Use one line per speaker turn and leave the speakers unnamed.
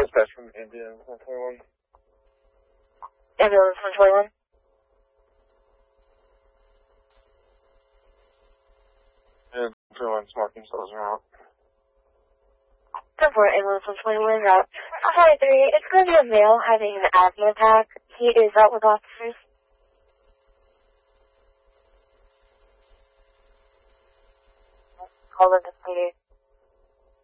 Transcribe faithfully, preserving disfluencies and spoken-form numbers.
dispatch from Indian one twenty-one.
Ambulance one twenty-one.
Yeah, one twenty-one, smoking cells are out.
ten four, ambulance one twenty-one, route five three. It's going to be a male having an asthma attack. He is out with officers. Call in to please.